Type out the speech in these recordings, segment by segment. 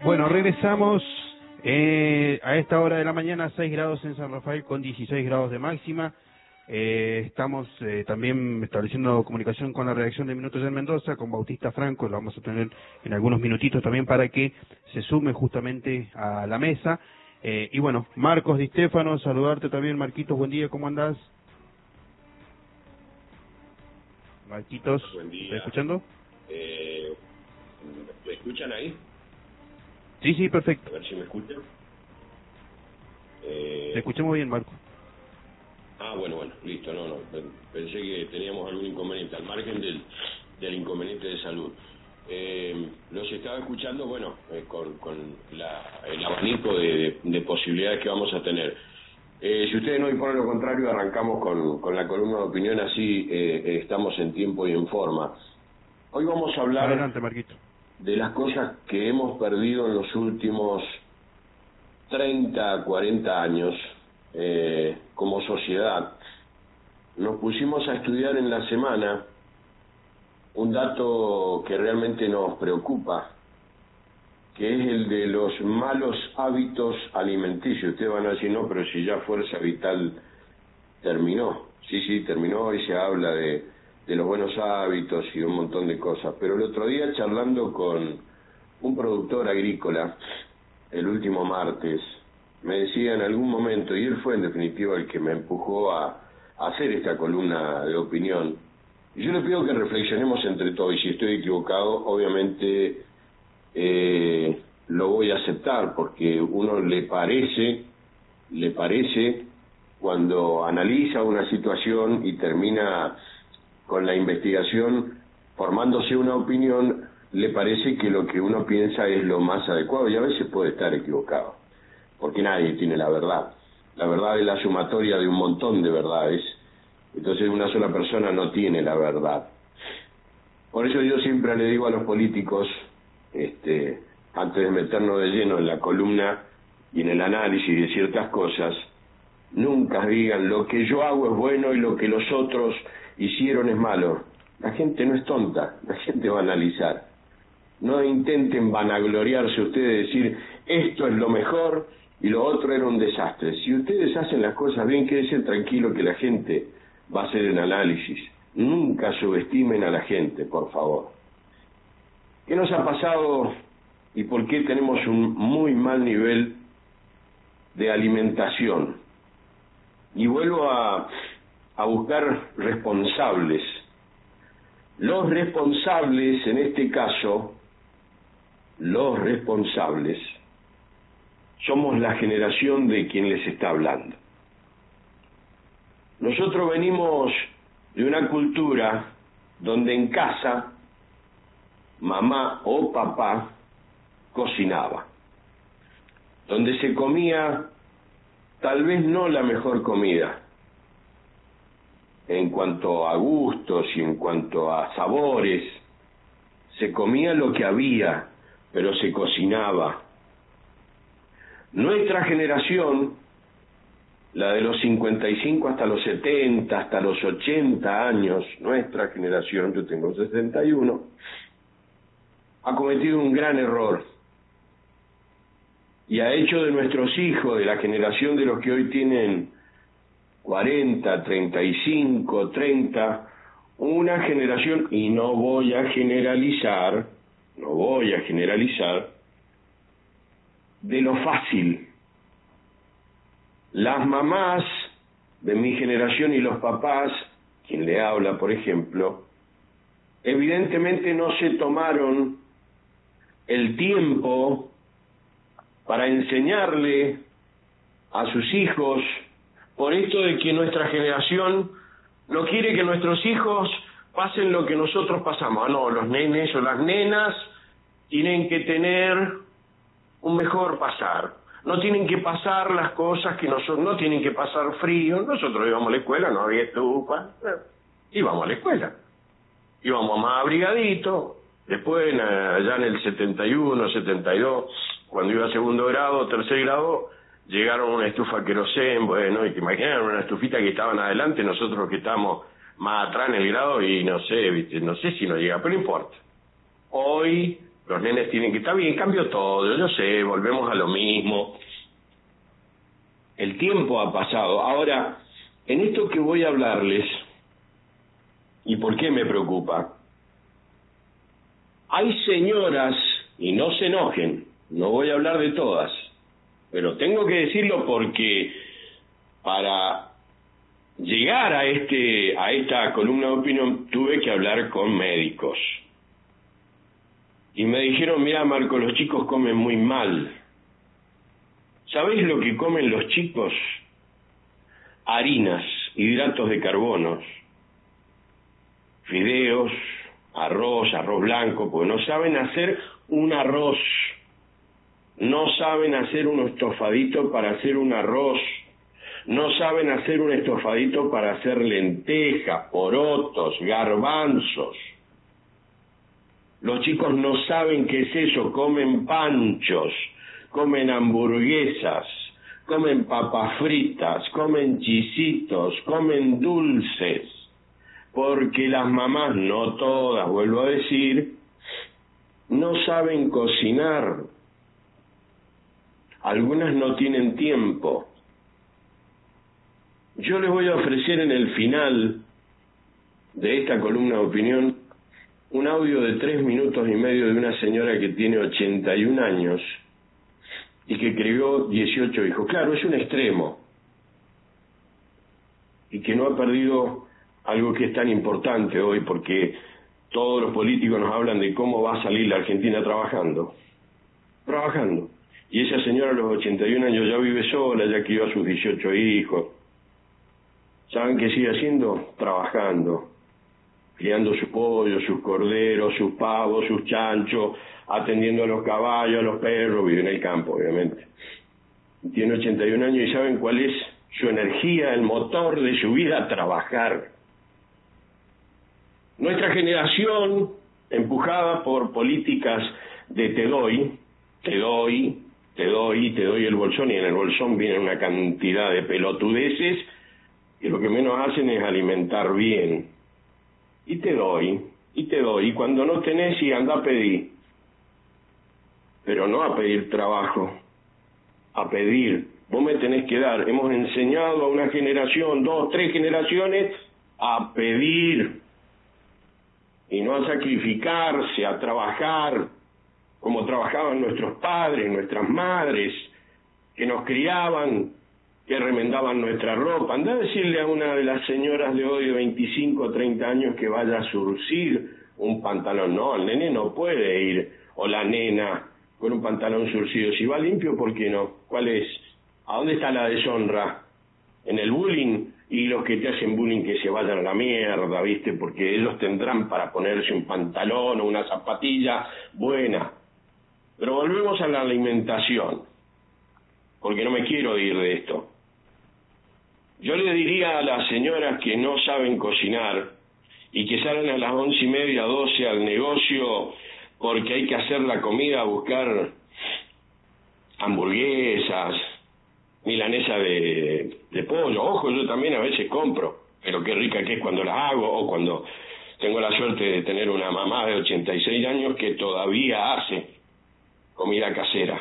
Bueno, regresamos a esta hora de la mañana, 6 grados en San Rafael con 16 grados de máxima. Estamos también estableciendo comunicación con la redacción de Minutos en Mendoza, con Bautista Franco, lo vamos a tener en algunos minutitos también para que se sume justamente a la mesa. Y bueno, Marcos Di Stefano, saludarte también, Marquitos, buen día, ¿cómo andás? Marquitos, Buen día. ¿estás escuchando? ¿Me escuchan ahí? Sí, perfecto. A ver si me escuchan. Te escuchamos bien, Marco. Bueno, listo, no. Pensé que teníamos algún inconveniente, al margen del inconveniente de salud. Los estaba escuchando, bueno, con el abanico de posibilidades que vamos a tener. Si ustedes no disponen lo contrario, arrancamos con la columna de opinión, así estamos en tiempo y en forma. Hoy vamos a hablar... Adelante, Marquito. De las cosas que hemos perdido en los últimos 30, 40 años como sociedad. Nos pusimos a estudiar en la semana un dato que realmente nos preocupa, que es el de los malos hábitos alimenticios. Ustedes van a decir, no, pero si ya Fuerza Vital terminó. Sí, terminó y se habla de los buenos hábitos y un montón de cosas. Pero el otro día, charlando con un productor agrícola, el último martes, me decía en algún momento, y él fue en definitiva el que me empujó a hacer esta columna de opinión, y yo le pido que reflexionemos entre todos, y si estoy equivocado, obviamente lo voy a aceptar, porque uno le parece cuando analiza una situación y termina con la investigación formándose una opinión, le parece que lo que uno piensa es lo más adecuado, y a veces puede estar equivocado, porque nadie tiene la verdad. La verdad es la sumatoria de un montón de verdades, entonces una sola persona no tiene la verdad. Por eso yo siempre le digo a los políticos, antes de meternos de lleno en la columna y en el análisis de ciertas cosas, nunca digan lo que yo hago es bueno y lo que los otros hicieron es malo. La gente no es tonta, la gente va a analizar. No intenten vanagloriarse ustedes, decir esto es lo mejor y lo otro era un desastre. Si ustedes hacen las cosas bien, quédense tranquilo que la gente va a hacer el análisis. Nunca subestimen a la gente, por favor. ¿Qué nos ha pasado y por qué tenemos un muy mal nivel de alimentación? Y vuelvo a buscar responsables. Los responsables, en este caso, los responsables, somos la generación de quien les está hablando. Nosotros venimos de una cultura donde en casa mamá o papá cocinaba, donde se comía tal vez no la mejor comida en cuanto a gustos y en cuanto a sabores, se comía lo que había, pero se cocinaba. Nuestra generación, la de los 55 hasta los 70, hasta los 80 años, nuestra generación, yo tengo 61, ha cometido un gran error y ha hecho de nuestros hijos, de la generación de los que hoy tienen 40, 35, 30, una generación, y no voy a generalizar, de lo fácil. Las mamás de mi generación y los papás, quien le habla, por ejemplo, evidentemente no se tomaron el tiempo para enseñarle a sus hijos, por esto de que nuestra generación no quiere que nuestros hijos pasen lo que nosotros pasamos. No, los nenes o las nenas tienen que tener un mejor pasar. No tienen que pasar las cosas que nosotros, no tienen que pasar frío. Nosotros íbamos a la escuela, no había estufa, íbamos a la escuela. Íbamos más abrigaditos. Después, allá en el 71, 72, cuando iba a segundo grado, tercer grado, llegaron una estufa querosén, bueno, y te imaginas una estufita que estaban adelante, nosotros que estábamos más atrás en el grado, y no sé, ¿viste? No sé si nos llega, pero no importa. Hoy Los nenes tienen que... Está bien, cambio todo, yo sé, volvemos a lo mismo. El tiempo ha pasado. Ahora, en esto que voy a hablarles, ¿y por qué me preocupa? Hay señoras, y no se enojen, no voy a hablar de todas, pero tengo que decirlo porque para llegar a esta columna de opinión tuve que hablar con médicos. Y me dijeron, mira Marco, los chicos comen muy mal. ¿Sabéis lo que comen los chicos? Harinas, hidratos de carbono, fideos, arroz blanco, porque no saben hacer un arroz, no saben hacer un estofadito para hacer un arroz, no saben hacer un estofadito para hacer lentejas, porotos, garbanzos. Los chicos no saben qué es eso, comen panchos, comen hamburguesas, comen papas fritas, comen chisitos, comen dulces, porque las mamás, no todas, vuelvo a decir, no saben cocinar. Algunas no tienen tiempo. Yo les voy a ofrecer en el final de esta columna de opinión un audio de 3 minutos y medio de una señora que tiene 81 años y que crió 18 hijos. Claro, es un extremo. Y que no ha perdido algo que es tan importante hoy, porque todos los políticos nos hablan de cómo va a salir la Argentina trabajando. Y esa señora a los 81 años ya vive sola, ya crió a sus 18 hijos. ¿Saben qué sigue haciendo? Trabajando. Criando sus pollos, sus corderos, sus pavos, sus chanchos, atendiendo a los caballos, a los perros, vive en el campo, obviamente. Tiene 81 años y ¿saben cuál es su energía, el motor de su vida? Trabajar. Nuestra generación, empujada por políticas de te doy el bolsón, y en el bolsón viene una cantidad de pelotudeces que lo que menos hacen es alimentar bien. Y te doy, y cuando no tenés, y anda a pedir. Pero no a pedir trabajo, a pedir. Vos me tenés que dar. Hemos enseñado a una generación, 2, 3 generaciones, a pedir. Y no a sacrificarse, a trabajar, como trabajaban nuestros padres, nuestras madres, que nos criaban, que remendaban nuestra ropa. Andá a decirle a una de las señoras de hoy de 25 o 30 años que vaya a surcir un pantalón. No, el nene no puede ir, o la nena, con un pantalón surcido. Si va limpio, ¿por qué no? ¿Cuál es? ¿A dónde está la deshonra? En el bullying. Y los que te hacen bullying que se vayan a la mierda, ¿viste? Porque ellos tendrán para ponerse un pantalón o una zapatilla buena. Pero volvemos a la alimentación, porque no me quiero ir de esto. Yo le diría a las señoras que no saben cocinar y que salen a las 11:30, 12 al negocio porque hay que hacer la comida, buscar hamburguesas, milanesa de pollo. Ojo, yo también a veces compro, pero qué rica que es cuando las hago, o cuando tengo la suerte de tener una mamá de 86 años que todavía hace comida casera.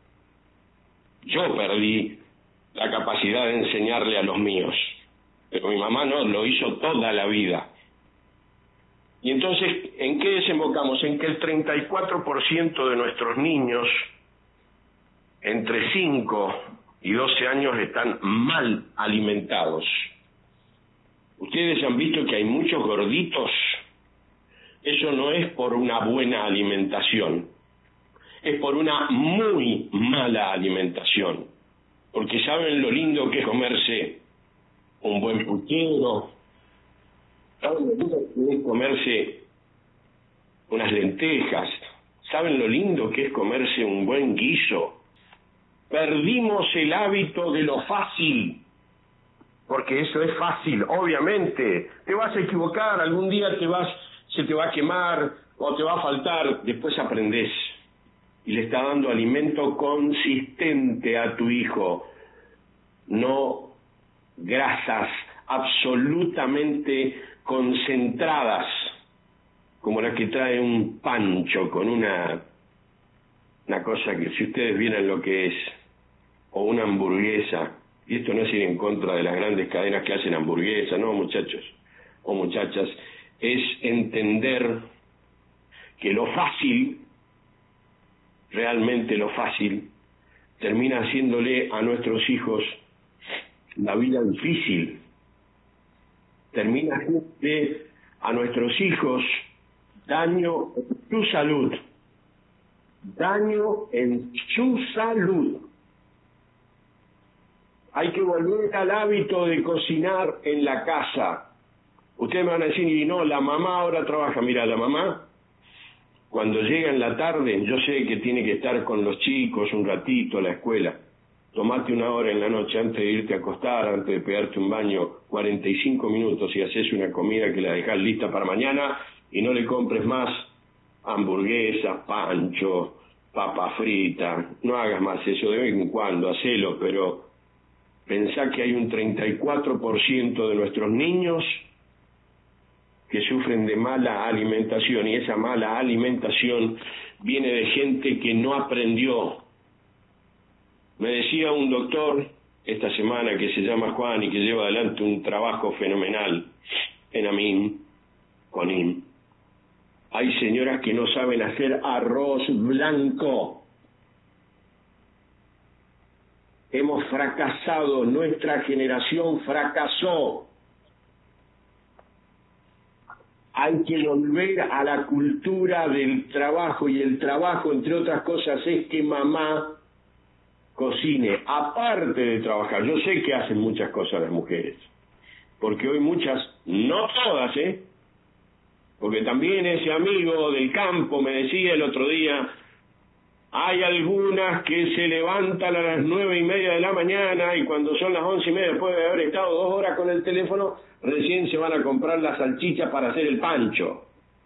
Yo perdí la capacidad de enseñarle a los míos, pero mi mamá no, lo hizo toda la vida. Y entonces, ¿en qué desembocamos? En que el 34% de nuestros niños entre 5 y 12 años están mal alimentados. Ustedes han visto que hay muchos gorditos. Eso no es por una buena alimentación, es por una muy mala alimentación. Porque saben lo lindo que es comerse un buen puchero, saben lo lindo que es comerse unas lentejas, saben lo lindo que es comerse un buen guiso. Perdimos el hábito de lo fácil, porque eso es fácil, obviamente. Te vas a equivocar, algún día se te va a quemar o te va a faltar, después aprendés. Y le está dando alimento consistente a tu hijo, no grasas absolutamente concentradas, como la que trae un pancho con una una cosa que si ustedes vieran lo que es, o una hamburguesa, y esto no es ir en contra de las grandes cadenas que hacen hamburguesas, no, muchachos o muchachas, es entender que lo fácil, realmente lo fácil, termina haciéndole a nuestros hijos la vida difícil, termina haciéndole a nuestros hijos daño en su salud, daño en su salud. Hay que volver al hábito de cocinar en la casa. Ustedes me van a decir, y no, la mamá ahora trabaja. Mira, la mamá, cuando llega en la tarde, yo sé que tiene que estar con los chicos un ratito a la escuela. Tomate una hora en la noche antes de irte a acostar, antes de pegarte un baño, 45 minutos y haces una comida que la dejás lista para mañana y no le compres más hamburguesas, pancho, papa frita. No hagas más eso, de vez en cuando, hacelo, pero pensá que hay un 34% de nuestros niños que sufren de mala alimentación, y esa mala alimentación viene de gente que no aprendió. Me decía un doctor esta semana que se llama Juan y que lleva adelante un trabajo fenomenal en AMIN, CONIN. Hay señoras que no saben hacer arroz blanco. Hemos fracasado, nuestra generación fracasó. Hay que volver a la cultura del trabajo, y el trabajo, entre otras cosas, es que mamá cocine, aparte de trabajar. Yo sé que hacen muchas cosas las mujeres, porque hoy muchas, no todas, porque también ese amigo del campo me decía el otro día, hay algunas que se levantan a las 9:30 de la mañana y cuando son las 11:30, después de haber estado 2 horas con el teléfono, recién se van a comprar las salchichas para hacer el pancho.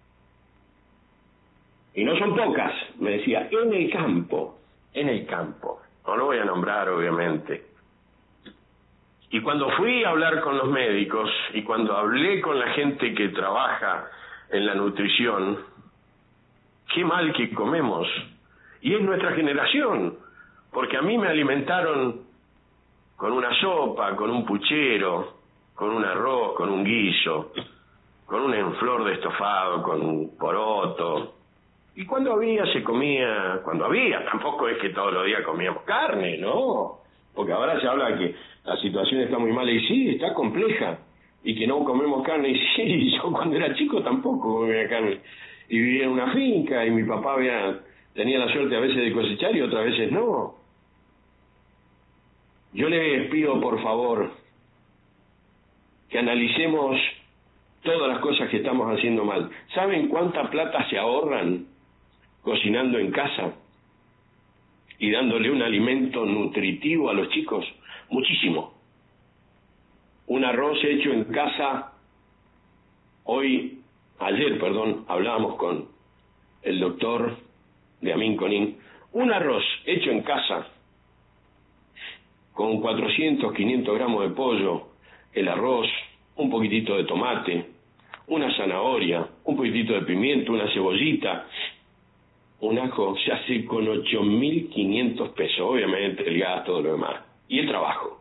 Y no son pocas, me decía, en el campo. No lo voy a nombrar, obviamente. Y cuando fui a hablar con los médicos y cuando hablé con la gente que trabaja en la nutrición, qué mal que comemos. Y es nuestra generación, porque a mí me alimentaron con una sopa, con un puchero, con un arroz, con un guiso, con un enflor de estofado, con un poroto. Y cuando había, se comía, cuando había, tampoco es que todos los días comíamos carne, ¿no? Porque ahora se habla de que la situación está muy mala, y sí, está compleja, y que no comemos carne, y sí, yo cuando era chico tampoco comía carne, y vivía en una finca, y mi papá tenía la suerte a veces de cosechar y otras veces no. Yo les pido, por favor, que analicemos todas las cosas que estamos haciendo mal. ¿Saben cuánta plata se ahorran cocinando en casa y dándole un alimento nutritivo a los chicos? Muchísimo. Un arroz hecho en casa, ayer, hablábamos con el doctor de AMIN CONIN, un arroz hecho en casa con 400, 500 gramos de pollo, el arroz, un poquitito de tomate, una zanahoria, un poquitito de pimiento, una cebollita, un ajo, se hace con 8.500 pesos, obviamente el gas, todo lo demás, y el trabajo.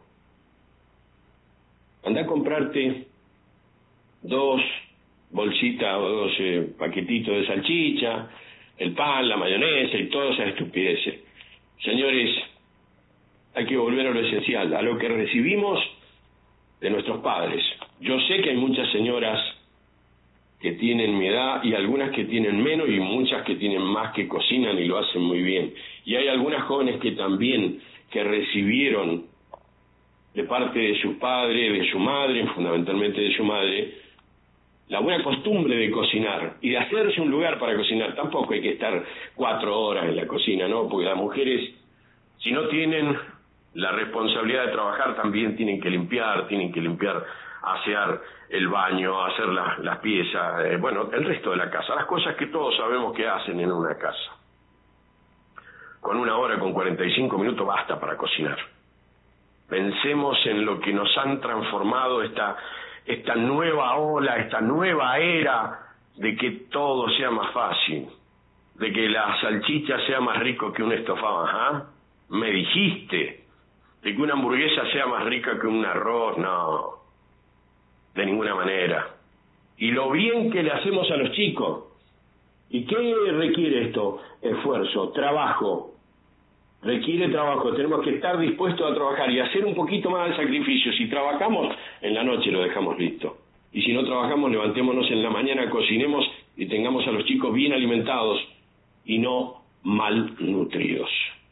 Anda a comprarte 2 bolsitas o 2 paquetitos de salchicha, el pan, la mayonesa y todas esas estupideces. Señores, hay que volver a lo esencial, a lo que recibimos de nuestros padres. Yo sé que hay muchas señoras que tienen mi edad y algunas que tienen menos y muchas que tienen más, que cocinan y lo hacen muy bien. Y hay algunas jóvenes que también, que recibieron de parte de sus padres, de su madre, fundamentalmente de su madre, la buena costumbre de cocinar y de hacerse un lugar para cocinar. Tampoco hay que estar 4 horas en la cocina, ¿no? Porque las mujeres, si no tienen la responsabilidad de trabajar, también tienen que limpiar, asear el baño, hacer las piezas, el resto de la casa, las cosas que todos sabemos que hacen en una casa. Con 1 hora, con 45 minutos basta para cocinar. Pensemos en lo que nos han transformado esta nueva ola, esta nueva era de que todo sea más fácil. de que la salchicha sea más rico que un estofado? ¿Ah? ¿Me dijiste? ¿De que una hamburguesa sea más rica que un arroz? No, de ninguna manera. Y lo bien que le hacemos a los chicos. ¿Y qué requiere esto? Esfuerzo, trabajo. Requiere trabajo, tenemos que estar dispuestos a trabajar y hacer un poquito más de sacrificio. Si trabajamos, en la noche lo dejamos listo. Y si no trabajamos, levantémonos en la mañana, cocinemos y tengamos a los chicos bien alimentados y no malnutridos.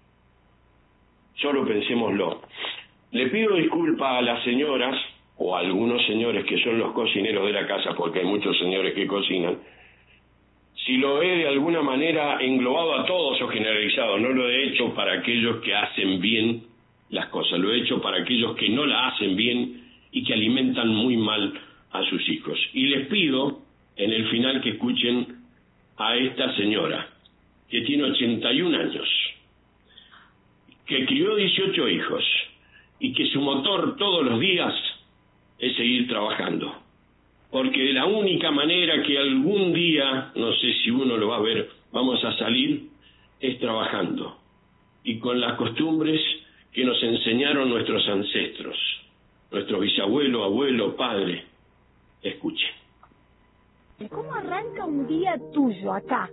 Solo pensémoslo. Le pido disculpas a las señoras o a algunos señores que son los cocineros de la casa, porque hay muchos señores que cocinan, si lo he de alguna manera englobado a todos o generalizado. No lo he hecho para aquellos que hacen bien las cosas, lo he hecho para aquellos que no la hacen bien y que alimentan muy mal a sus hijos. Y les pido en el final que escuchen a esta señora, que tiene 81 años, que crió 18 hijos y que su motor todos los días es seguir trabajando. Porque la única manera que algún día, no sé si uno lo va a ver, vamos a salir, es trabajando. Y con las costumbres que nos enseñaron nuestros ancestros, nuestro bisabuelo, abuelo, padre. Escuchen. ¿Cómo arranca un día tuyo acá?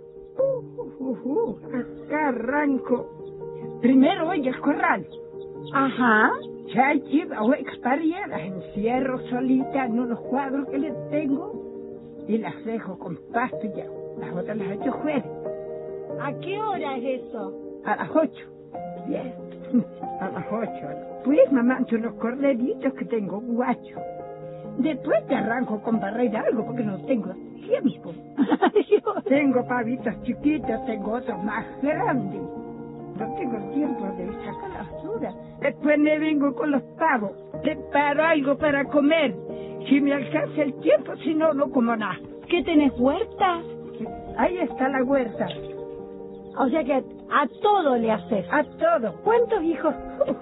Acá arranco. Primero voy al corral. Ajá. Ya llevo experiencia, las encierro solita en unos cuadros que les tengo y las dejo con pasto y ya. Las otras las echo fuera. ¿A qué hora es eso? A las 8. Bien. A las 8. Pues me mancho unos corderitos que tengo guacho. Después te arranco con barrer algo porque no tengo tiempo. Tengo pavitos chiquitos, tengo otros más grandes. No tengo tiempo de sacar la basura. Después me vengo con los pavos. Preparo algo para comer. Si me alcanza el tiempo, si no, no como nada. ¿Qué tenés, huerta? Ahí está la huerta. O sea que a todo le haces. A todo. ¿Cuántos hijos?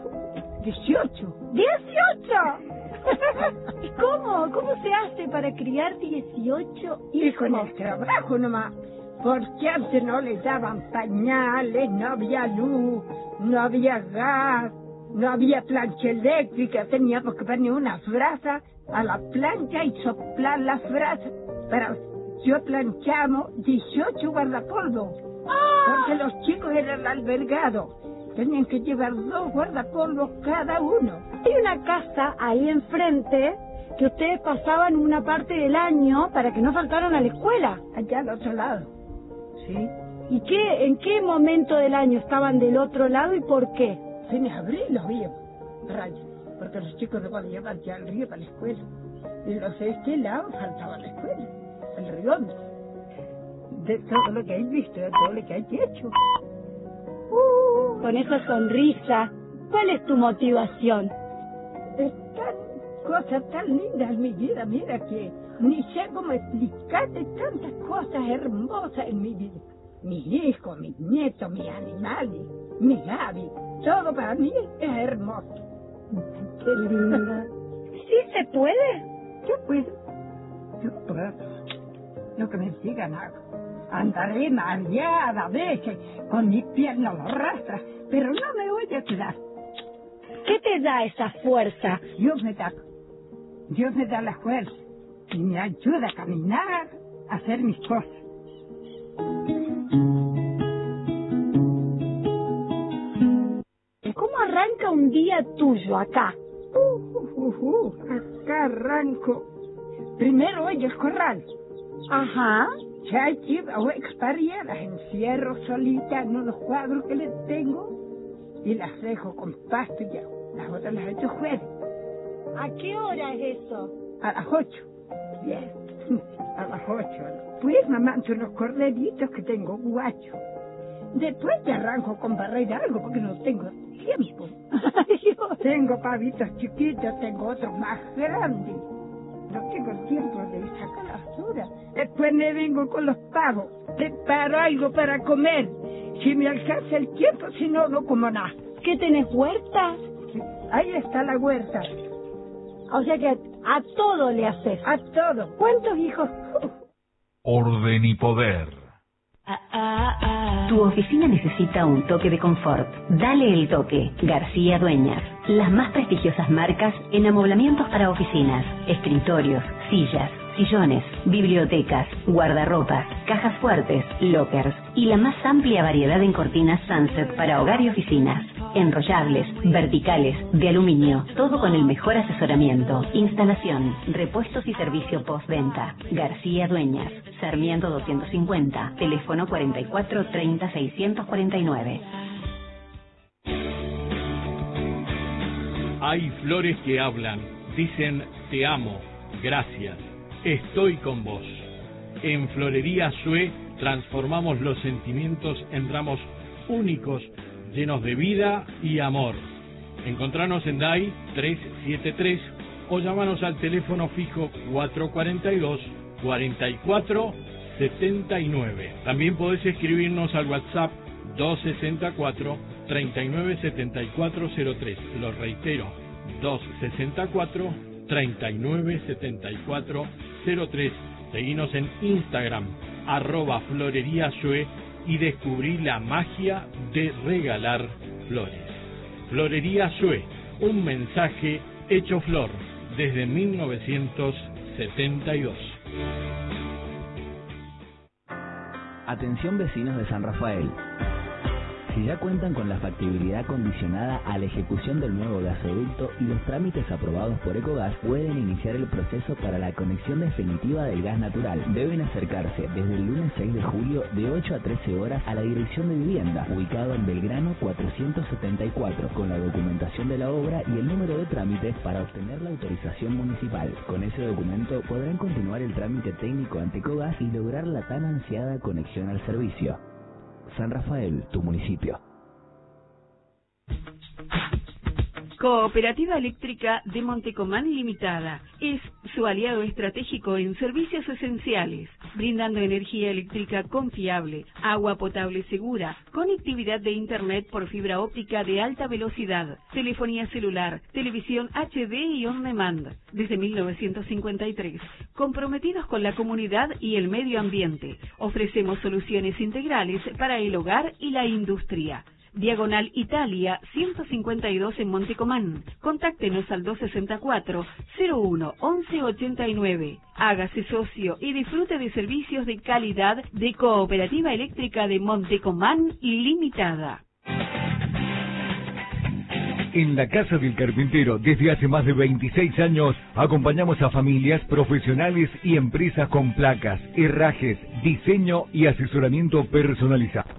18. ¡18! ¿Y cómo? ¿Cómo se hace para criar 18 hijos? Y con el trabajo nomás. Porque antes no les daban pañales, no había luz, no había gas, no había plancha eléctrica. Teníamos que poner unas brasas a la plancha y soplar las brasas. Yo planchamos 18 guardapolvos. Porque los chicos eran albergados. Tenían que llevar 2 guardapolvos cada uno. Hay una casa ahí enfrente que ustedes pasaban una parte del año para que no faltaran a la escuela. Allá al otro lado. Sí. ¿Y en qué momento del año estaban del otro lado y por qué? En abril los vimos, rayos, porque los chicos no podían llevar ya al río para la escuela. Y los de este lado faltaba la escuela, el río. De todo lo que hay visto, de todo lo que hay hecho. Con esa sonrisa, ¿cuál es tu motivación? Están cosas tan lindas en mi vida, mira que ni sé cómo explicarte tantas cosas hermosas en mi vida. Mis hijos, mis nietos, mis animales, mis aves, todo para mí es hermoso. Qué linda. ¿Sí se puede? Yo puedo. Yo puedo. Lo que me digan hago. Andaré mareada a veces, con mi pierna lo arrastra, pero no me voy a quedar. ¿Qué te da esa fuerza? Dios me da la fuerza y me ayuda a caminar, a hacer mis cosas. ¿Cómo arranca un día tuyo acá? Acá arranco. Primero voy al corral. Ajá. Ya llevo experiencia, las encierro solita en unos cuadros que les tengo y las dejo con pasto y ya. Las otras las echo fuera. ¿A qué hora es eso? A las 8. Bien. A las 8. Pues me mancho unos corderitos que tengo guacho. Después te arranco con barrer algo porque no tengo tiempo. Tengo pavitos chiquitos, tengo otros más grandes. No tengo tiempo de sacar la basura. Después me vengo con los pavos. Preparo algo para comer. Si me alcanza el tiempo, si no, no como nada. ¿Qué tenés, huerta? Ahí está la huerta. O sea que a todo le haces. A todo. ¿Cuántos hijos? Orden y poder. Ah, ah, ah. Tu oficina necesita un toque de confort. Dale el toque. García Dueñas. Las más prestigiosas marcas en amoblamientos para oficinas, escritorios, sillas, sillones, bibliotecas, guardarropas, cajas fuertes, lockers y la más amplia variedad en cortinas Sunset para hogar y oficinas. Enrollables, verticales, de aluminio, todo con el mejor asesoramiento, instalación, repuestos y servicio postventa. García Dueñas, Sarmiento 250, teléfono 44 30 649. Hay flores que hablan, dicen te amo, gracias, estoy con vos. En Florería Sue transformamos los sentimientos en ramos únicos, llenos de vida y amor. Encontranos en DAI 373 o llámanos al teléfono fijo 442-4479. También podés escribirnos al WhatsApp 264-397403. Lo reitero, 264-397403. Seguinos en Instagram, @floreriasue, y descubrí la magia de regalar flores. Florería Sue, un mensaje hecho flor desde 1972. Atención vecinos de San Rafael. Si ya cuentan con la factibilidad condicionada a la ejecución del nuevo gasoducto y los trámites aprobados por Ecogas, pueden iniciar el proceso para la conexión definitiva del gas natural. Deben acercarse desde el lunes 6 de julio de 8 a 13 horas a la Dirección de Vivienda, ubicado en Belgrano 474, con la documentación de la obra y el número de trámite para obtener la autorización municipal. Con ese documento podrán continuar el trámite técnico ante Ecogas y lograr la tan ansiada conexión al servicio. San Rafael, tu municipio. Cooperativa Eléctrica de Montecomán Limitada es su aliado estratégico en servicios esenciales, brindando energía eléctrica confiable, agua potable segura, conectividad de Internet por fibra óptica de alta velocidad, telefonía celular, televisión HD y on demand. Desde 1953, comprometidos con la comunidad y el medio ambiente, ofrecemos soluciones integrales para el hogar y la industria. Diagonal Italia 152 en Montecomán. Contáctenos al 264-01-1189. Hágase socio y disfrute de servicios de calidad de Cooperativa Eléctrica de Montecomán Limitada. En la Casa del Carpintero, desde hace más de 26 años, acompañamos a familias, profesionales y empresas con placas, herrajes, diseño y asesoramiento personalizado.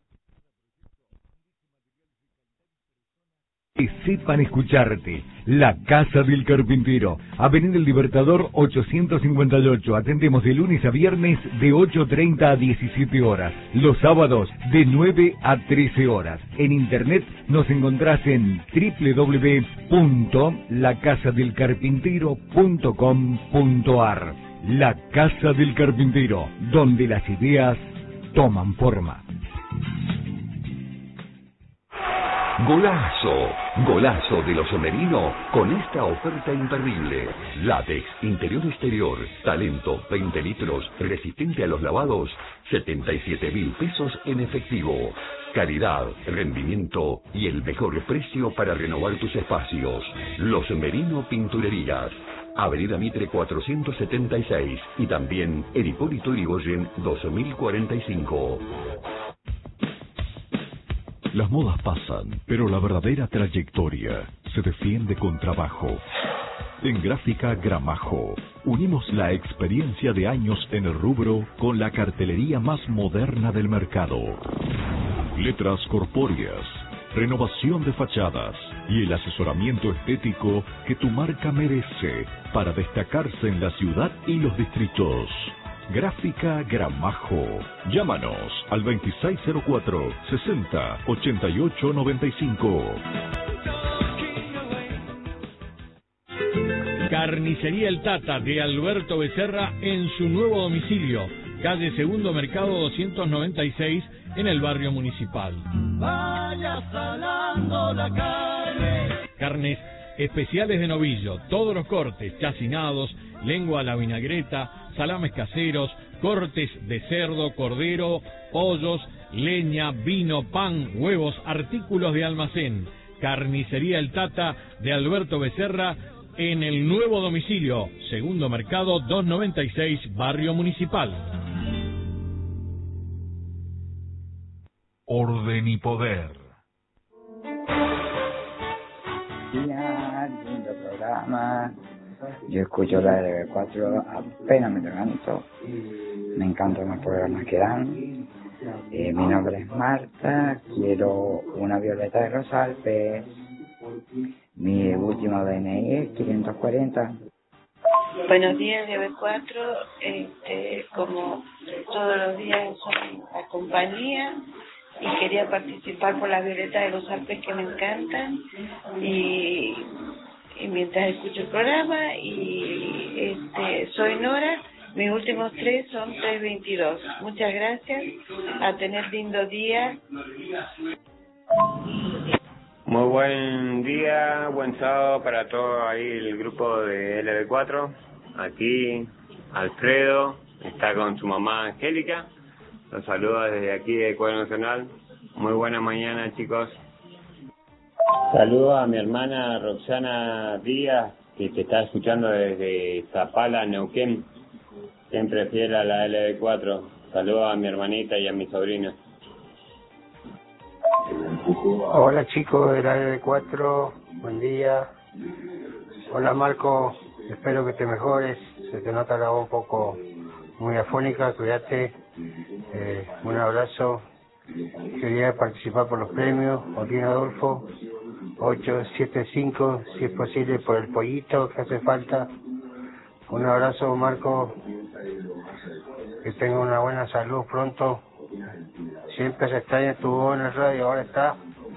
Que sepan escucharte. La Casa del Carpintero, Avenida El Libertador 858. Atendemos de lunes a viernes de 8:30 a 17 horas. Los sábados de 9 a 13 horas. En internet nos encontrás en www.lacasadelcarpintero.com.ar. La Casa del Carpintero, donde las ideas toman forma. Golazo, golazo de los Merino con esta oferta imperdible. Látex, interior-exterior, talento, 20 litros, resistente a los lavados, 77.000 pesos en efectivo. Calidad, rendimiento y el mejor precio para renovar tus espacios. Los Merino Pinturerías. Avenida Mitre 476 y también en Hipólito Yrigoyen 2045. Las modas pasan, pero la verdadera trayectoria se defiende con trabajo. En Gráfica Gramajo, unimos la experiencia de años en el rubro con la cartelería más moderna del mercado. Letras corpóreas, renovación de fachadas y el asesoramiento estético que tu marca merece para destacarse en la ciudad y los distritos. Gráfica Gramajo. Llámanos al 2604-608895. Carnicería El Tata de Alberto Becerra en su nuevo domicilio, calle Segundo Mercado 296 en el barrio Municipal. Vaya salando la carne. Carnes especiales de novillo, todos los cortes, chacinados, lengua a la vinagreta, salames caseros, cortes de cerdo, cordero, pollos, leña, vino, pan, huevos, artículos de almacén. Carnicería El Tata de Alberto Becerra en el nuevo domicilio, Segundo Mercado 296, Barrio Municipal. Orden y poder. Lindo programa. Yo escucho la LB4 apenas me levanto. Me encantan los programas que dan. Mi nombre es Marta. Quiero una violeta de los Alpes. Mi último DNI es 540. Buenos días, LB4. Como todos los días soy la compañía y quería participar por las violetas de los Alpes que me encantan y mientras escucho el programa y soy Nora. Mis últimos 3 son 322. Muchas gracias. A tener lindo día. Muy buen día, buen sábado para todo ahí el grupo de LB4. Aquí Alfredo está con su mamá Angélica. Los saludo desde aquí de Ecuador Nacional. Muy buena mañana, chicos. Saludo a mi hermana Roxana Díaz, que te está escuchando desde Zapala, Neuquén. Siempre fiel a la LB4. Saludo a mi hermanita y a mi sobrina. Hola chicos de la LB4, buen día. Hola Marco, espero que te mejores. Se te nota la voz un poco muy afónica, cuídate. Un abrazo. Quería participar por los premios. Joaquín Adolfo 875, si es posible por el pollito que hace falta. Un abrazo Marco, que tenga una buena salud pronto. Siempre se extraña tu voz en el radio, ahora está.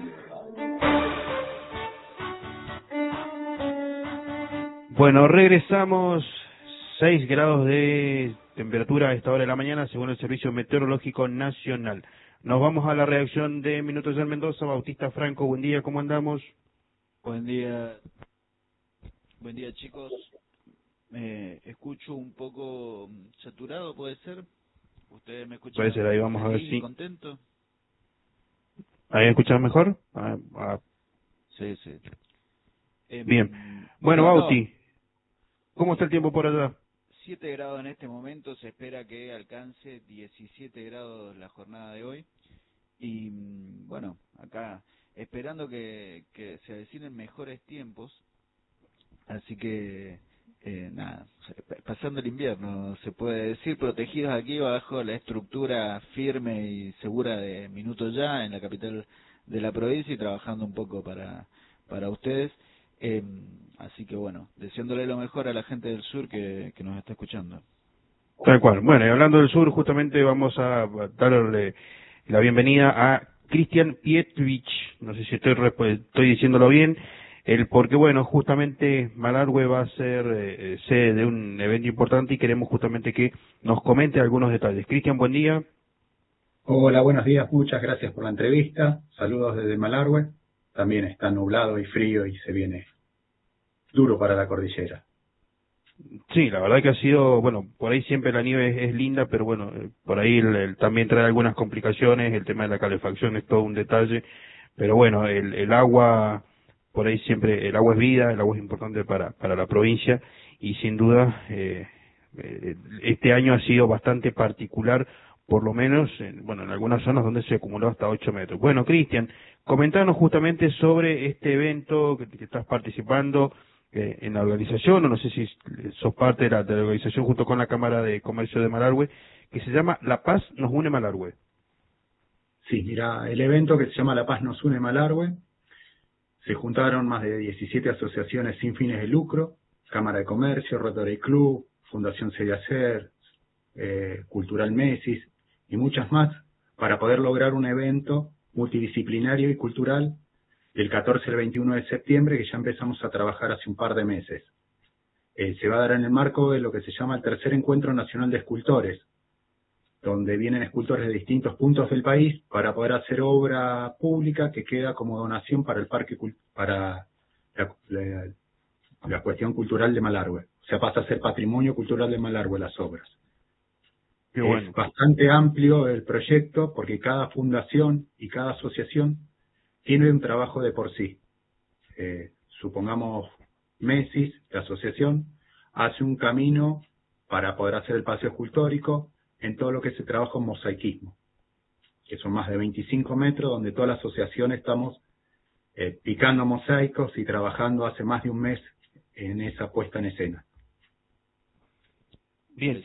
Bueno, regresamos. 6 grados de temperatura a esta hora de la mañana, según el Servicio Meteorológico Nacional. Nos vamos a la reacción de Minutos del Mendoza. Bautista Franco, buen día, ¿cómo andamos? Buen día chicos. Escucho un poco saturado, ¿puede ser? ¿Ustedes me escuchan? Puede ser, ahí vamos a ver si... ¿Contento? ¿Ahí escuchas mejor? Sí. Bien. Bueno, Bauti, ¿cómo está el tiempo por allá? 7 grados en este momento, se espera que alcance 17 grados la jornada de hoy. Y bueno, acá esperando que se avecinen mejores tiempos. Así que... nada, pasando el invierno, se puede decir, protegidos aquí bajo la estructura firme y segura de Minuto Ya en la capital de la provincia y trabajando un poco para ustedes. Así que bueno, deseándole lo mejor a la gente del sur que nos está escuchando. Tal cual. Bueno, y hablando del sur, justamente vamos a darle la bienvenida a Cristian Pietvich, no sé si estoy diciéndolo bien, porque bueno, justamente Malargüe va a ser sede de un evento importante y queremos justamente que nos comente algunos detalles. Cristian, buen día. Hola, buenos días, muchas gracias por la entrevista. Saludos desde Malargüe. También está nublado y frío y se viene duro para la cordillera. Sí, la verdad que ha sido, bueno, por ahí siempre la nieve es linda, pero bueno, por ahí también trae algunas complicaciones, el tema de la calefacción es todo un detalle, pero bueno, el agua, por ahí siempre, el agua es vida, el agua es importante para la provincia y sin duda este año ha sido bastante particular, por lo menos en algunas zonas donde se acumuló hasta 8 metros. Bueno, Cristian, comentanos justamente sobre este evento que estás participando en la organización, o no sé si sos parte de la organización junto con la Cámara de Comercio de Malargüe, que se llama La Paz nos une Malargüe. Sí, mira, el evento que se llama La Paz nos une Malargüe, se juntaron más de 17 asociaciones sin fines de lucro, Cámara de Comercio, Rotary Club, Fundación Seriacer, Cultural Mesis y muchas más, para poder lograr un evento multidisciplinario y cultural del 14 al 21 de septiembre, que ya empezamos a trabajar hace un par de meses. Se va a dar en el marco de lo que se llama el Tercer Encuentro Nacional de Escultores, donde vienen escultores de distintos puntos del país para poder hacer obra pública que queda como donación para el parque, para la cuestión cultural de Malargüe. O sea, pasa a ser patrimonio cultural de Malargüe las obras. Qué bueno. Es bastante amplio el proyecto porque cada fundación y cada asociación tiene un trabajo de por sí. Supongamos Mesis, la asociación, hace un camino para poder hacer el paseo escultórico en todo lo que se trabaja en mosaicismo, que son más de 25 metros, donde toda la asociación estamos picando mosaicos y trabajando hace más de un mes en esa puesta en escena. Bien.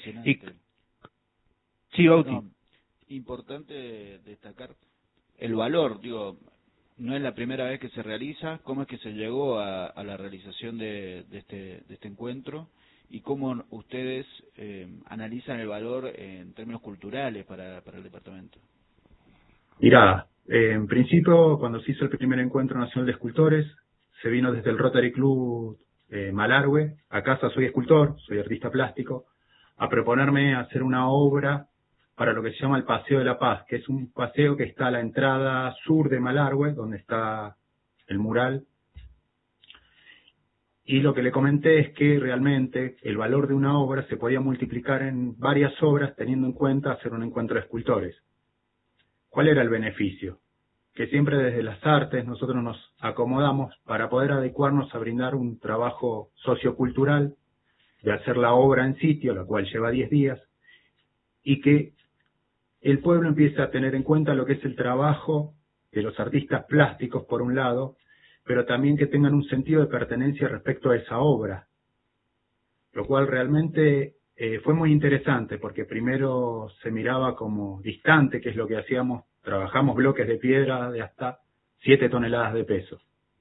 Sí, Bauti. No, importante destacar el valor, digo, no es la primera vez que se realiza. ¿Cómo es que se llegó a la realización de este encuentro? ¿Y cómo ustedes analizan el valor en términos culturales para el departamento? Mirá, en principio, cuando se hizo el primer encuentro nacional de escultores, se vino desde el Rotary Club Malargüe, a casa soy escultor, soy artista plástico, a proponerme hacer una obra para lo que se llama el Paseo de la Paz, que es un paseo que está a la entrada sur de Malargüe, donde está el mural. Y lo que le comenté es que realmente el valor de una obra se podía multiplicar en varias obras teniendo en cuenta hacer un encuentro de escultores. ¿Cuál era el beneficio? Que siempre desde las artes nosotros nos acomodamos para poder adecuarnos a brindar un trabajo sociocultural, de hacer la obra en sitio, la cual lleva 10 días, y que el pueblo empiece a tener en cuenta lo que es el trabajo de los artistas plásticos por un lado, pero también que tengan un sentido de pertenencia respecto a esa obra, lo cual realmente fue muy interesante, porque primero se miraba como distante, que es lo que hacíamos, trabajamos bloques de piedra de hasta 7 toneladas de peso.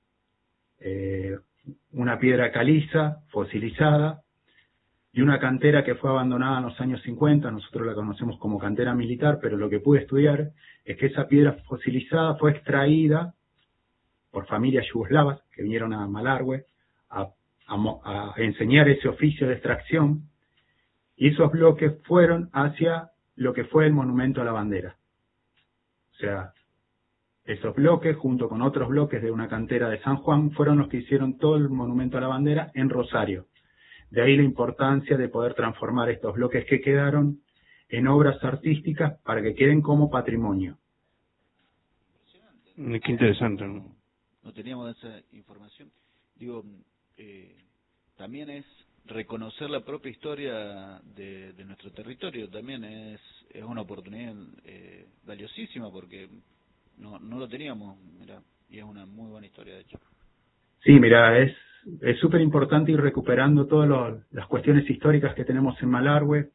Una piedra caliza, fosilizada, y una cantera que fue abandonada en los años 50, nosotros la conocemos como cantera militar, pero lo que pude estudiar es que esa piedra fosilizada fue extraída por familias yugoslavas que vinieron a Malargüe a enseñar ese oficio de extracción, y esos bloques fueron hacia lo que fue el monumento a la bandera. O sea, esos bloques, junto con otros bloques de una cantera de San Juan, fueron los que hicieron todo el monumento a la bandera en Rosario. De ahí la importancia de poder transformar estos bloques que quedaron en obras artísticas para que queden como patrimonio. Qué interesante, ¿no? No teníamos esa información. Digo, también es reconocer la propia historia de nuestro territorio. También es una oportunidad valiosísima porque no lo teníamos, mirá, y es una muy buena historia de hecho. Sí, mira, es súper importante ir recuperando todas las cuestiones históricas que tenemos en Malargüe.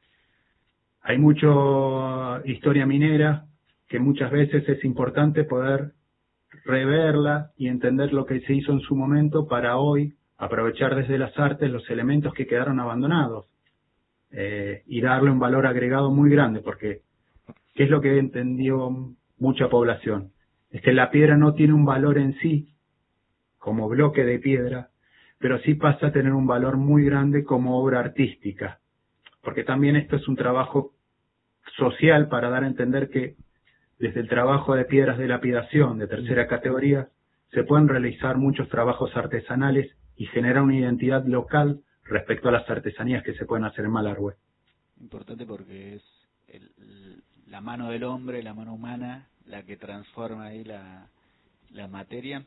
Hay mucha historia minera que muchas veces es importante poder reverla y entender lo que se hizo en su momento para hoy aprovechar desde las artes los elementos que quedaron abandonados y darle un valor agregado muy grande, porque ¿qué es lo que entendió mucha población? Es que la piedra no tiene un valor en sí como bloque de piedra, pero sí pasa a tener un valor muy grande como obra artística, porque también esto es un trabajo social para dar a entender que desde el trabajo de piedras de lapidación de tercera categoría se pueden realizar muchos trabajos artesanales y generar una identidad local respecto a las artesanías que se pueden hacer en Malargüe. Importante porque es la mano del hombre, la mano humana, la que transforma ahí la materia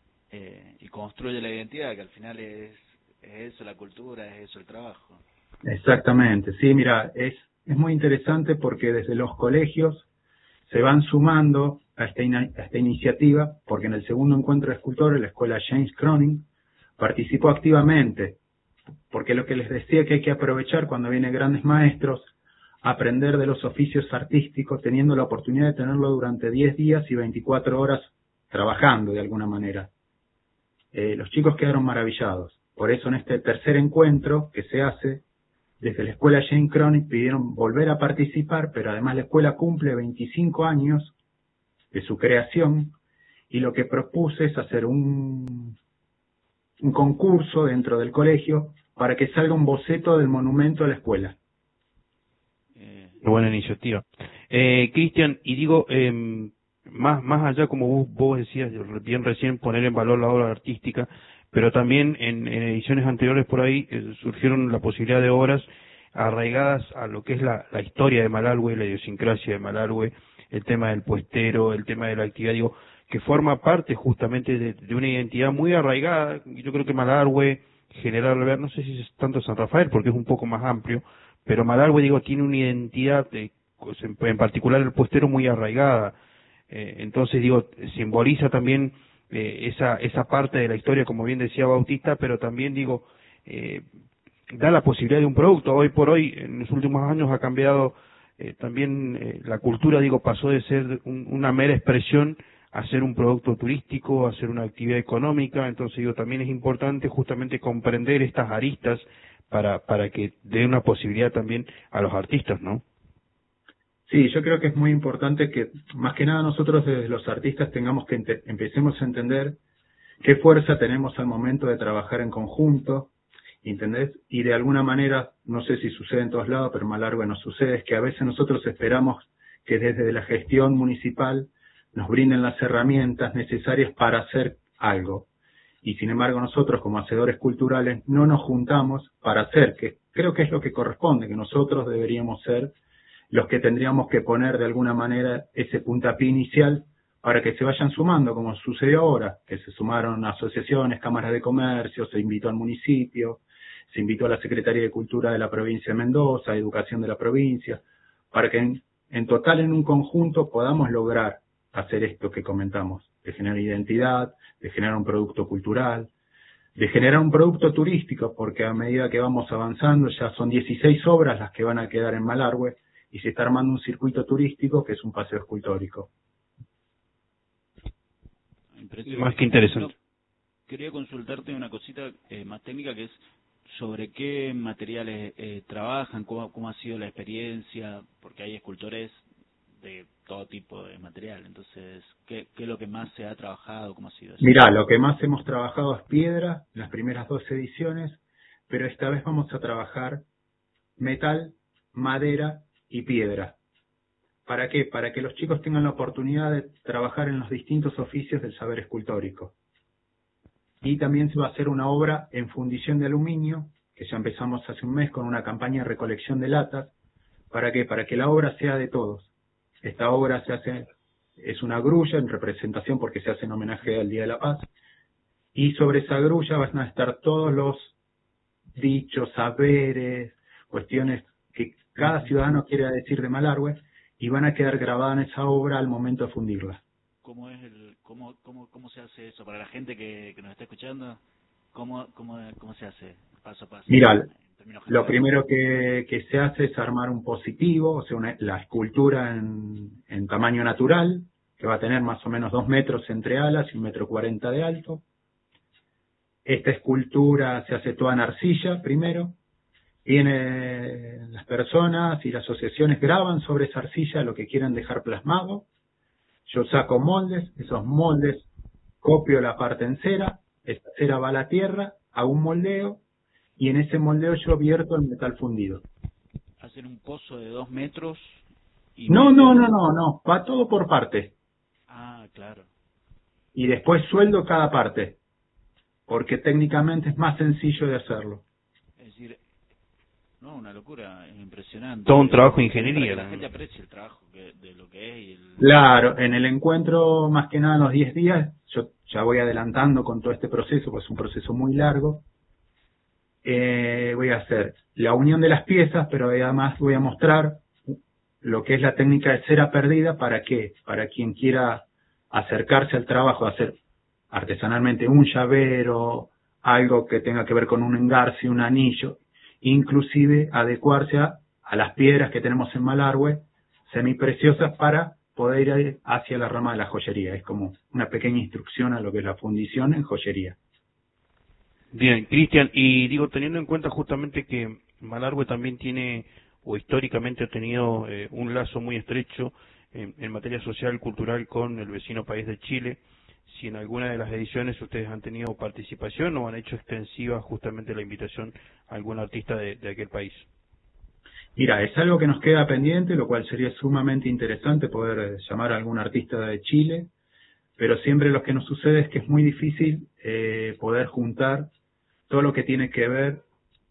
y construye la identidad, que al final es eso la cultura, es eso el trabajo. Exactamente, sí, mira, es muy interesante porque desde los colegios se van sumando a esta iniciativa, porque en el segundo encuentro de escultores la escuela James Cronin participó activamente, porque lo que les decía que hay que aprovechar cuando vienen grandes maestros, aprender de los oficios artísticos, teniendo la oportunidad de tenerlo durante 10 días y 24 horas trabajando de alguna manera. Los chicos quedaron maravillados. Por eso en este tercer encuentro que se hace, desde la escuela Jane Cronin pidieron volver a participar, pero además la escuela cumple 25 años de su creación y lo que propuse es hacer un concurso dentro del colegio para que salga un boceto del monumento a la escuela. Buena iniciativa. Cristian, y digo, más allá, como vos decías bien recién, poner en valor la obra artística, pero también en ediciones anteriores por ahí surgieron la posibilidad de obras arraigadas a lo que es la historia de Malargüe, la idiosincrasia de Malargüe, el tema del puestero, el tema de la actividad, digo, que forma parte justamente de una identidad muy arraigada. Yo creo que Malargüe, General Alvear, no sé si es tanto San Rafael, porque es un poco más amplio, pero Malargüe, digo, tiene una identidad, en particular el puestero, muy arraigada. Entonces, digo, simboliza también esa parte de la historia, como bien decía Bautista, pero también, digo, da la posibilidad de un producto. Hoy por hoy, en los últimos años, ha cambiado también la cultura, digo, pasó de ser una mera expresión a ser un producto turístico, a ser una actividad económica. Entonces, digo, también es importante justamente comprender estas aristas para que dé una posibilidad también a los artistas, ¿no? Sí, yo creo que es muy importante que, más que nada, nosotros desde los artistas tengamos que empecemos a entender qué fuerza tenemos al momento de trabajar en conjunto, ¿entendés? Y de alguna manera, no sé si sucede en todos lados, pero en Malargüe nos sucede, es que a veces nosotros esperamos que desde la gestión municipal nos brinden las herramientas necesarias para hacer algo. Y sin embargo nosotros como hacedores culturales no nos juntamos para hacer, que creo que es lo que corresponde, que nosotros deberíamos ser los que tendríamos que poner de alguna manera ese puntapié inicial para que se vayan sumando, como sucedió ahora, que se sumaron asociaciones, cámaras de comercio, se invitó al municipio, se invitó a la Secretaría de Cultura de la provincia de Mendoza, Educación de la provincia, para que en total, en un conjunto, podamos lograr hacer esto que comentamos, de generar identidad, de generar un producto cultural, de generar un producto turístico, porque a medida que vamos avanzando ya son 16 obras las que van a quedar en Malargüe y se está armando un circuito turístico que es un paseo escultórico. Más que interesante. Quería consultarte una cosita más técnica, que es sobre qué materiales trabajan, cómo ha sido la experiencia, porque hay escultores de todo tipo de material. Entonces, ¿qué es lo que más se ha trabajado? ¿Cómo ha sido eso? Mirá, lo que más hemos trabajado es piedra, en las primeras 2 ediciones, pero esta vez vamos a trabajar metal, madera y piedra. ¿Para qué? Para que los chicos tengan la oportunidad de trabajar en los distintos oficios del saber escultórico. Y también se va a hacer una obra en fundición de aluminio, que ya empezamos hace un mes con una campaña de recolección de latas. ¿Para qué? Para que la obra sea de todos. Esta obra es una grulla en representación porque se hace en homenaje al Día de la Paz. Y sobre esa grulla van a estar todos los dichos, saberes, cuestiones que cada ciudadano quiere decir de Malargüe, y van a quedar grabadas en esa obra al momento de fundirla. ¿Cómo se hace eso? Para la gente que nos está escuchando, ¿cómo se hace paso a paso? Mirá, lo primero que se hace es armar un positivo, o sea, la escultura en tamaño natural, que va a tener más o menos 2 metros entre alas y 1,40 m de alto. Esta escultura se hace toda en arcilla primero. Vienen las personas y las asociaciones graban sobre esa arcilla lo que quieran dejar plasmado. Yo saco moldes, esos moldes copio la parte en cera, esa cera va a la tierra, hago un moldeo y en ese moldeo yo vierto el metal fundido. ¿Hacen un pozo de 2 metros? Y No, va todo por parte. Ah, claro. Y después sueldo cada parte, porque técnicamente es más sencillo de hacerlo. Es decir, no, una locura, es impresionante. Todo un trabajo de ingeniería. Que la gente aprecie el trabajo de lo que es. Claro, en el encuentro, más que nada en los 10 días, yo ya voy adelantando con todo este proceso, pues es un proceso muy largo. Voy a hacer la unión de las piezas, pero además voy a mostrar lo que es la técnica de cera perdida. ¿Para qué? Para quien quiera acercarse al trabajo, hacer artesanalmente un llavero, algo que tenga que ver con un engarce, un anillo, inclusive adecuarse a las piedras que tenemos en Malargüe, semipreciosas, para poder ir hacia la rama de la joyería. Es como una pequeña instrucción a lo que es la fundición en joyería. Bien, Cristian, y digo, teniendo en cuenta justamente que Malargüe también tiene, o históricamente ha tenido un lazo muy estrecho en materia social, cultural con el vecino país de Chile, si en alguna de las ediciones ustedes han tenido participación o han hecho extensiva justamente la invitación a algún artista de aquel país. Mira, es algo que nos queda pendiente, lo cual sería sumamente interesante poder llamar a algún artista de Chile, pero siempre lo que nos sucede es que es muy difícil poder juntar todo lo que tiene que ver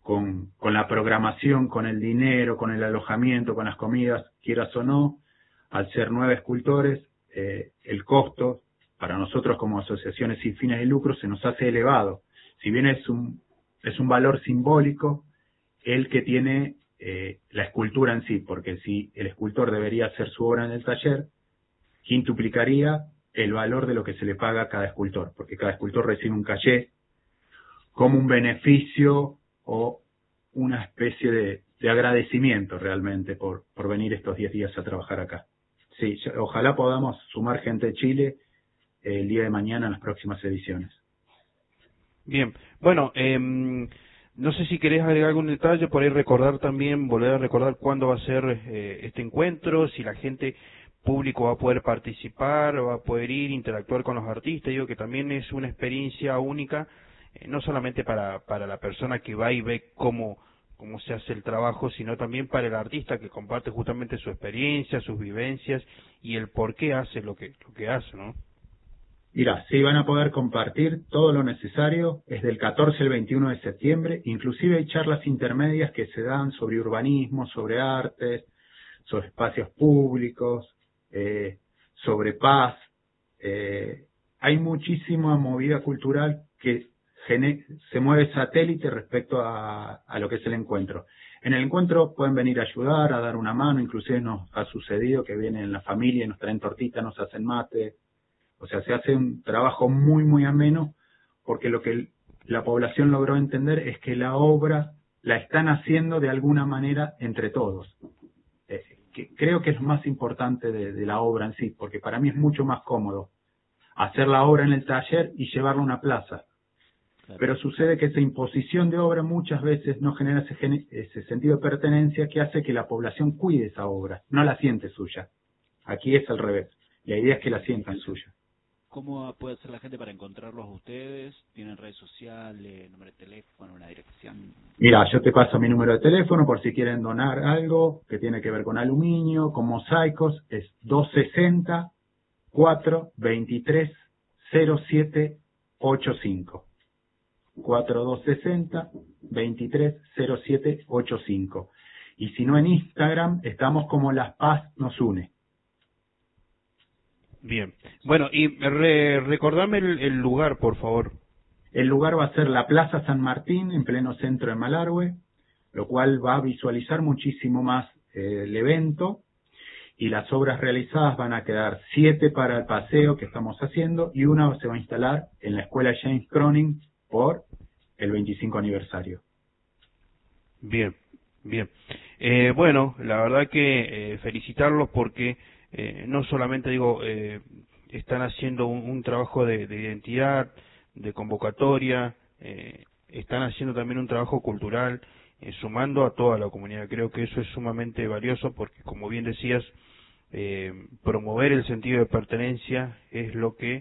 con la programación, con el dinero, con el alojamiento, con las comidas, quieras o no, al ser 9 escultores, el costo para nosotros como asociaciones sin fines de lucro se nos hace elevado. Si bien es un valor simbólico el que tiene la escultura en sí, porque si el escultor debería hacer su obra en el taller, quintuplicaría el valor de lo que se le paga a cada escultor, porque cada escultor recibe un caché como un beneficio o una especie de agradecimiento realmente por venir estos 10 días a trabajar acá. Sí, ojalá podamos sumar gente de Chile el día de mañana en las próximas ediciones. Bien, bueno, no sé si querés agregar algún detalle, por ahí recordar también, volver a recordar cuándo va a ser este encuentro, si la gente público va a poder participar, va a poder ir, interactuar con los artistas. Digo que también es una experiencia única, no solamente para la persona que va y ve cómo se hace el trabajo, sino también para el artista que comparte justamente su experiencia, sus vivencias y el por qué hace lo que hace, ¿no? Mira, sí van a poder compartir todo lo necesario, es del 14 al 21 de septiembre, inclusive hay charlas intermedias que se dan sobre urbanismo, sobre artes, sobre espacios públicos, sobre paz. Hay muchísima movida cultural que se mueve satélite respecto a lo que es el encuentro. En el encuentro pueden venir a ayudar, a dar una mano, inclusive nos ha sucedido que vienen la familia y nos traen tortitas, nos hacen mate. O sea, se hace un trabajo muy, muy ameno, porque lo que la población logró entender es que la obra la están haciendo de alguna manera entre todos. Que creo que es lo más importante de la obra en sí, porque para mí es mucho más cómodo hacer la obra en el taller y llevarla a una plaza. Claro. Pero sucede que esa imposición de obra muchas veces no genera ese sentido de pertenencia que hace que la población cuide esa obra, no la siente suya. Aquí es al revés. La idea es que la sientan suya. ¿Cómo puede hacer la gente para encontrarlos a ustedes? ¿Tienen redes sociales, número de teléfono, una dirección? Mira, yo te paso mi número de teléfono por si quieren donar algo que tiene que ver con aluminio, con mosaicos. Es 260-423-0785. 4260-230785. Y si no, en Instagram estamos como Las Paz Nos Une. Bien. Bueno, y recordame el lugar, por favor. El lugar va a ser la Plaza San Martín, en pleno centro de Malargüe, lo cual va a visualizar muchísimo más el evento, y las obras realizadas van a quedar 7 para el paseo que estamos haciendo, y una se va a instalar en la Escuela James Cronin por el 25 aniversario. Bien, bien. Bueno, la verdad que felicitarlos porque no solamente están haciendo un trabajo de identidad, de convocatoria, están haciendo también un trabajo cultural, sumando a toda la comunidad. Creo que eso es sumamente valioso porque, como bien decías, promover el sentido de pertenencia es lo que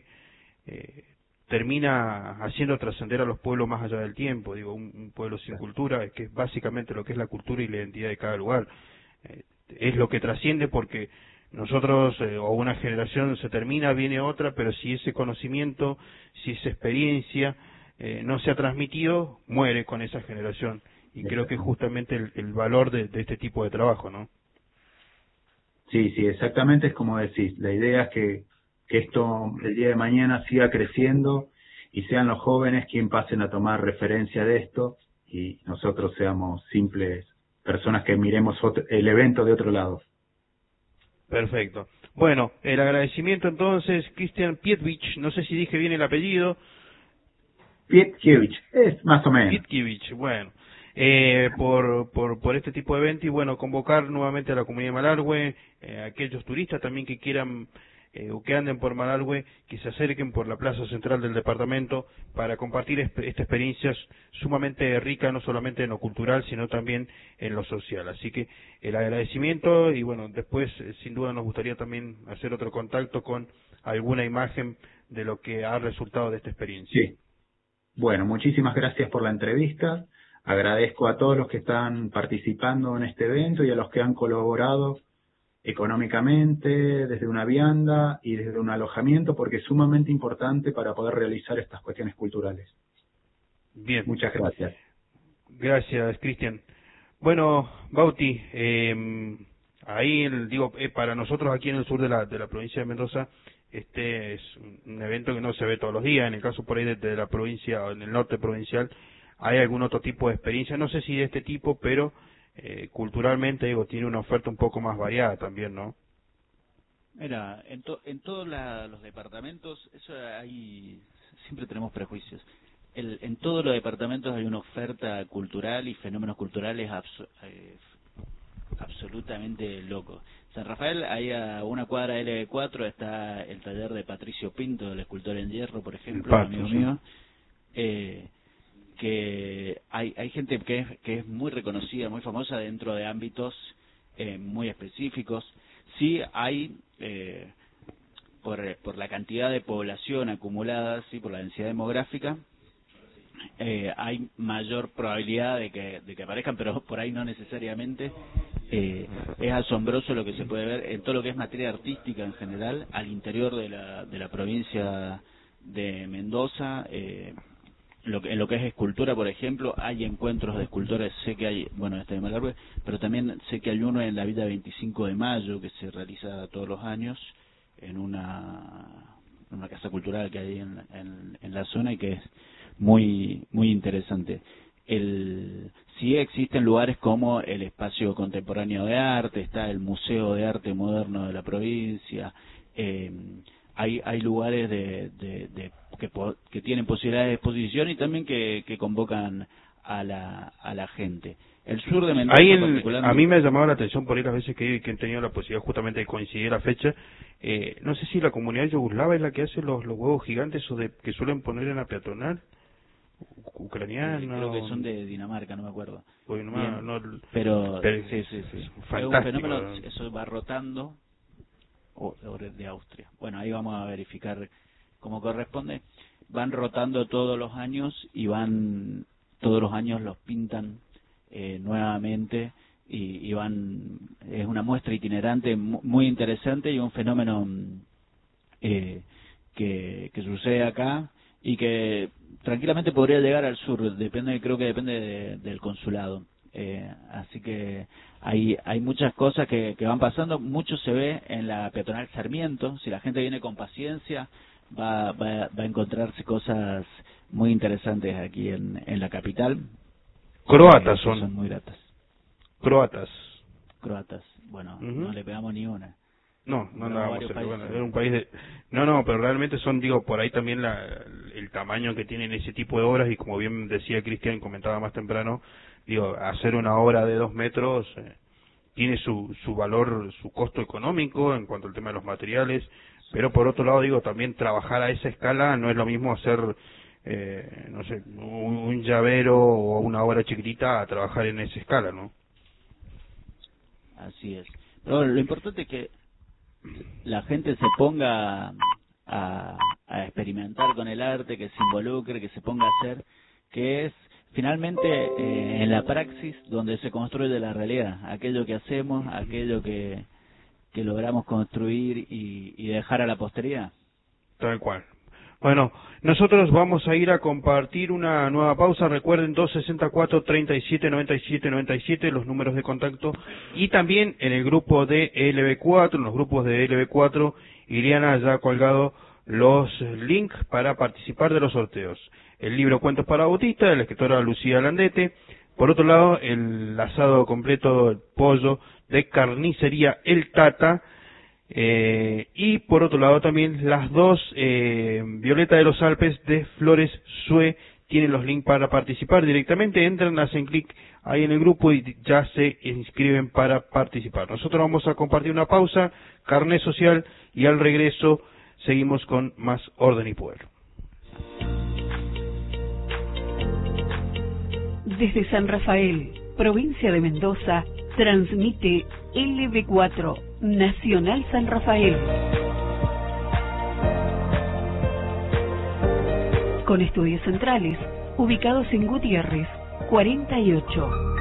termina haciendo trascender a los pueblos más allá del tiempo. Un pueblo sin cultura, que es básicamente lo que es la cultura y la identidad de cada lugar. Es lo que trasciende porque nosotros o una generación se termina, viene otra, pero si ese conocimiento, si esa experiencia no se ha transmitido, muere con esa generación. Y creo que es justamente el valor de este tipo de trabajo, ¿no? Sí, exactamente es como decís. La idea es que esto el día de mañana siga creciendo y sean los jóvenes quienes pasen a tomar referencia de esto y nosotros seamos simples personas que miremos el evento de otro lado. Perfecto. Bueno, el agradecimiento entonces, Cristian Pietkevich, no sé si dije bien el apellido. Pietkevich, es más o menos. Pietkevich, bueno, por este tipo de evento y bueno, convocar nuevamente a la comunidad de Malargüe, aquellos turistas también que quieran o que anden por Malargüe, que se acerquen por la plaza central del departamento para compartir esta experiencia sumamente rica, no solamente en lo cultural, sino también en lo social. Así que el agradecimiento y bueno, después sin duda nos gustaría también hacer otro contacto con alguna imagen de lo que ha resultado de esta experiencia. Sí. Bueno, muchísimas gracias por la entrevista. Agradezco a todos los que están participando en este evento y a los que han colaborado económicamente, desde una vianda y desde un alojamiento, porque es sumamente importante para poder realizar estas cuestiones culturales. Bien. Muchas gracias. Gracias, Cristian. Bueno, Bauti, ahí para nosotros aquí en el sur de la provincia de Mendoza, este es un evento que no se ve todos los días. En el caso por ahí de la provincia o en el norte provincial, hay algún otro tipo de experiencia, no sé si de este tipo, pero culturalmente tiene una oferta un poco más variada también, ¿no? Mira, en todos los departamentos, siempre tenemos prejuicios. En todos los departamentos hay una oferta cultural y fenómenos culturales absolutamente locos. San Rafael, ahí a una cuadra de LB4 está el taller de Patricio Pinto, el escultor en hierro, por ejemplo, amigo mío. Que hay gente que es muy reconocida, muy famosa dentro de ámbitos muy específicos. Sí hay, por la cantidad de población acumulada, sí, por la densidad demográfica, hay mayor probabilidad de que aparezcan, pero por ahí no necesariamente. Es asombroso lo que se puede ver en todo lo que es materia artística en general, al interior de la provincia de Mendoza. En lo que es escultura, por ejemplo, hay encuentros de escultores, sé que hay, de Malargüe, pero también sé que hay uno en la Villa 25 de Mayo que se realiza todos los años en una casa cultural que hay en la zona y que es muy muy interesante. Sí existen lugares como el Espacio Contemporáneo de Arte, está el Museo de Arte Moderno de la provincia, hay lugares que tienen posibilidades de exposición y también que convocan a la gente. El sur de Mendoza particularmente... A mí me ha llamado la atención por ahí las veces que he tenido la posibilidad justamente de coincidir la fecha. No sé si la comunidad yugoslava es la que hace los huevos gigantes que suelen poner en la peatonal. Ucraniano. Creo que son de Dinamarca, no me acuerdo. Pero sí. Es un fenómeno, eso va rotando, o de Austria. Bueno, ahí vamos a verificar cómo corresponde. Van rotando todos los años y todos los años los pintan nuevamente y es una muestra itinerante muy interesante y un fenómeno que sucede acá y que tranquilamente podría llegar al sur, creo que depende del consulado. Así que hay muchas cosas que van pasando, mucho se ve en la peatonal Sarmiento. Si la gente viene con paciencia va a encontrarse cosas muy interesantes aquí en la capital. Croatas son muy gratas. Croatas, bueno, no le pegamos ni una. No era un país pero realmente son, por ahí también el tamaño que tienen ese tipo de obras, y como bien decía Cristian, comentaba más temprano, hacer una obra de 2 metros tiene su valor, su costo económico en cuanto al tema de los materiales, pero por otro lado, también trabajar a esa escala no es lo mismo hacer, un llavero o una obra chiquitita a trabajar en esa escala, ¿no? Así es. Pero lo importante es que la gente se ponga a experimentar con el arte, que se involucre, que se ponga a hacer, que es finalmente en la praxis donde se construye la realidad, aquello que hacemos, aquello que logramos construir y dejar a la posteridad. Tal cual. Bueno, nosotros vamos a ir a compartir una nueva pausa. Recuerden 264-3797-97, los números de contacto, y también en el grupo de LB4, en los grupos de LB4, Iriana ya ha colgado los links para participar de los sorteos. El libro Cuentos para Bautista, de la escritora Lucía Landete. Por otro lado, el asado completo, el pollo de carnicería El Tata. Y por otro lado también las dos Violeta de los Alpes de Flores Sue tienen los links para participar directamente. Entran, hacen clic ahí en el grupo y ya se inscriben para participar. Nosotros vamos a compartir una pausa, carnet social, y al regreso seguimos con más Orden y Poder. Desde San Rafael, provincia de Mendoza, transmite LB4 Nacional San Rafael. Con estudios centrales, ubicados en Gutiérrez, 48.